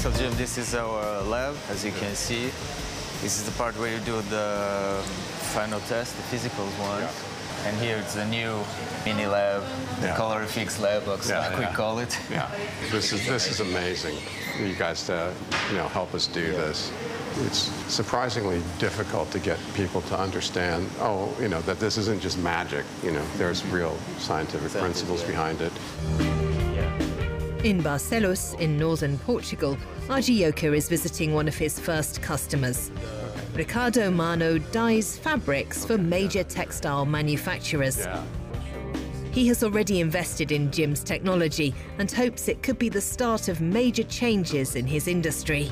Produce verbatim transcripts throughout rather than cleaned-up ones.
So Jim, this is our lab, as you can see. This is the part where you do the final test, the physicals one. Yeah. And here it's the new mini lab, the yeah. Colorifix lab, like yeah, we yeah. call it. Yeah, this is this is amazing. You guys, to, you know, help us do yeah. this. It's surprisingly difficult to get people to understand. Oh, you know, that this isn't just magic. You know, there's real scientific exactly, principles yeah. behind it. Yeah. In Barcelos, in northern Portugal, Argioca is visiting one of his first customers. Ricardo Mano dyes fabrics for major textile manufacturers. Yeah. He has already invested in Jim's technology and hopes it could be the start of major changes in his industry.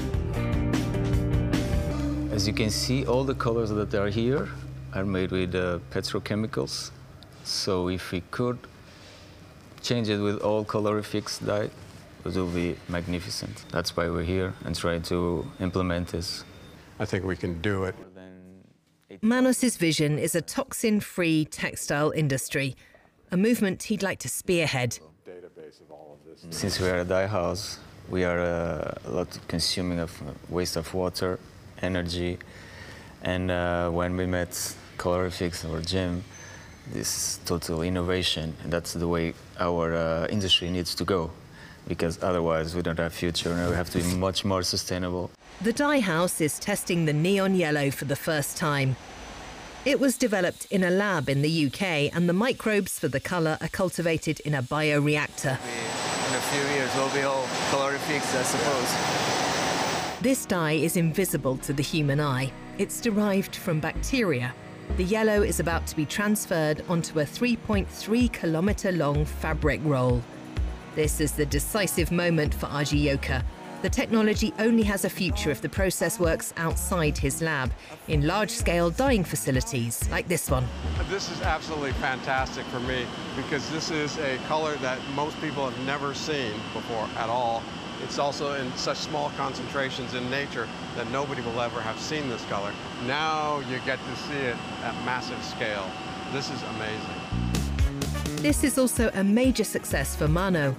As you can see, all the colors that are here are made with uh, petrochemicals. So if we could change it with all Colorifix dye, it will be magnificent. That's why we're here and try to implement this. I think we can do it. Manos's vision is a toxin-free textile industry, a movement he'd like to spearhead. Since we are a dye house, we are uh, a lot consuming of waste of water, energy, and uh, when we met Colorifix or Jim, this total innovation, and that's the way our uh, industry needs to go, because otherwise we don't have future and we have to be much more sustainable. The dye house is testing the neon yellow for the first time. It was developed in a lab in the U K, and the microbes for the colour are cultivated in a bioreactor. In a few years, we'll be all Colorifix, I suppose. This dye is invisible to the human eye. It's derived from bacteria. The yellow is about to be transferred onto a three point three kilometre long fabric roll. This is the decisive moment for Argioca. The technology only has a future if the process works outside his lab, in large-scale dyeing facilities like this one. This is absolutely fantastic for me, because this is a color that most people have never seen before at all. It's also in such small concentrations in nature that nobody will ever have seen this color. Now you get to see it at massive scale. This is amazing. This is also a major success for Mano.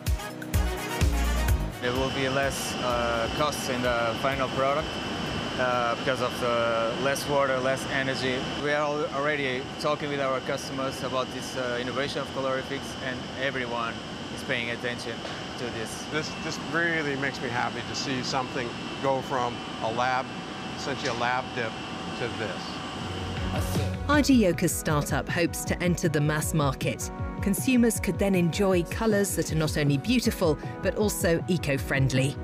There will be less uh, costs in the final product uh, because of the less water, less energy. We are already talking with our customers about this uh, innovation of Colorifix, and everyone is paying attention to this. This, this really makes me happy to see something go from a lab, essentially a lab dip, to this. Argioca's startup hopes to enter the mass market. Consumers could then enjoy colours that are not only beautiful, but also eco-friendly.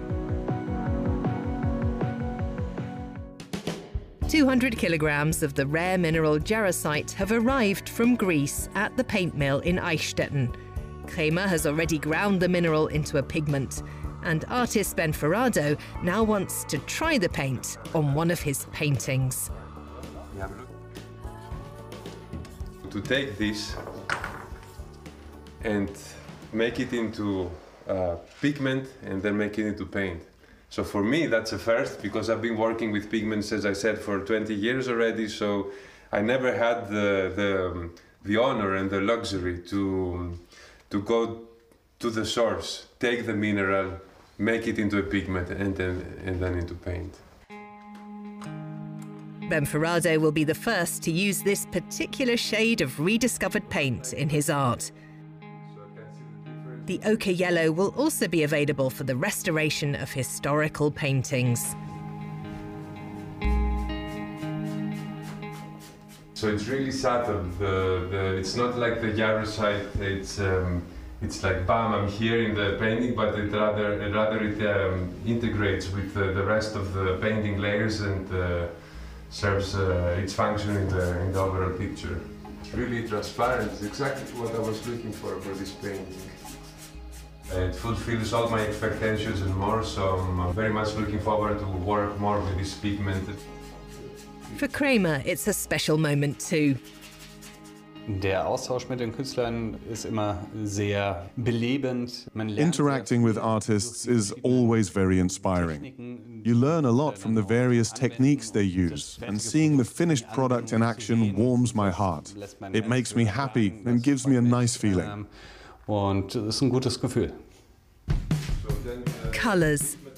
two hundred kilograms of the rare mineral jarosite have arrived from Greece at the paint mill in Eichstätten. Kremer has already ground the mineral into a pigment, and artist Benferrado now wants to try the paint on one of his paintings. To take this and make it into uh, pigment and then make it into paint. So for me that's a first, because I've been working with pigments, as I said, for twenty years already, so I never had the, the, the honor and the luxury to, to go to the source, take the mineral, make it into a pigment and then, and then into paint. Benferrado will be the first to use this particular shade of rediscovered paint in his art. The ochre yellow will also be available for the restoration of historical paintings. So it's really subtle. The, the, it's not like the jarosite. It's um, it's like bam, I'm here in the painting, but it rather it rather it um, integrates with the, the rest of the painting layers and uh, serves uh, its function in the in the overall picture. It's really transparent. It's exactly what I was looking for for this painting. It fulfills all my expectations and more, so I'm very much looking forward to work more with this pigment. For Kremer, it's a special moment too. Der Austausch mit den Künstlern ist immer sehr belebend. Interacting with artists is always very inspiring. You learn a lot from the various techniques they use, and seeing the finished product in action warms my heart. It makes me happy and gives me a nice feeling. Und es ist ein gutes Gefühl. Colours,